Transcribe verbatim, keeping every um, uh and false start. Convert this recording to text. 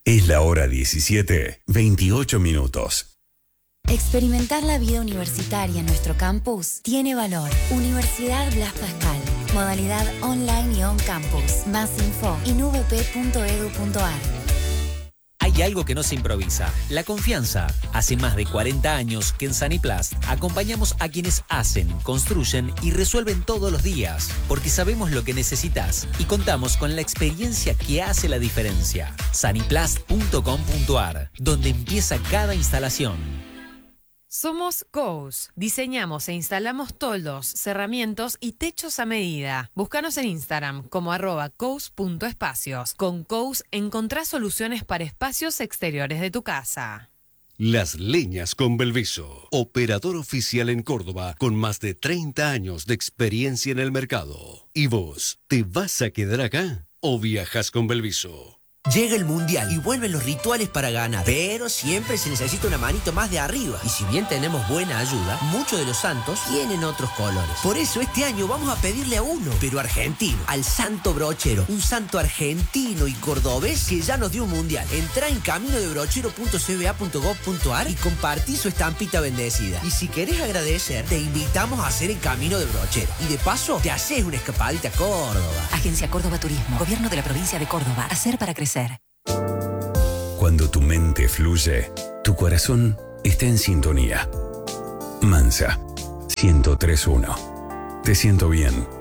Es la hora diecisiete, veintiocho minutos. Experimentar la vida universitaria en nuestro campus tiene valor. Universidad Blas Pascal. Modalidad online y on campus. Más info en u v p punto e d u punto a r. Hay algo que no se improvisa, la confianza. Hace más de cuarenta años que en Saniplast acompañamos a quienes hacen, construyen y resuelven todos los días, porque sabemos lo que necesitas y contamos con la experiencia que hace la diferencia. Saniplast punto com punto a r, donde empieza cada instalación. Somos Cous. Diseñamos e instalamos toldos, cerramientos y techos a medida. Búscanos en Instagram como arroba cous.espacios. Con Cous encontrás soluciones para espacios exteriores de tu casa. Las Leñas con Belviso, operador oficial en Córdoba con más de treinta años de experiencia en el mercado. ¿Y vos, te vas a quedar acá o viajas con Belviso? Llega el Mundial y vuelven los rituales para ganar, pero siempre se necesita una manito más de arriba. Y si bien tenemos buena ayuda, muchos de los santos tienen otros colores. Por eso este año vamos a pedirle a uno, pero argentino, al Santo Brochero. Un santo argentino y cordobés que ya nos dio un Mundial. Entrá en camino de brochero punto c b a punto gov punto a r y compartí su estampita bendecida. Y si querés agradecer, te invitamos a hacer el Camino de Brochero. Y de paso, te haces una escapadita a Córdoba. Agencia Córdoba Turismo, Gobierno de la Provincia de Córdoba. Hacer para crecer. Cuando tu mente fluye, tu corazón está en sintonía. Mansa, ciento tres punto uno. Te siento bien.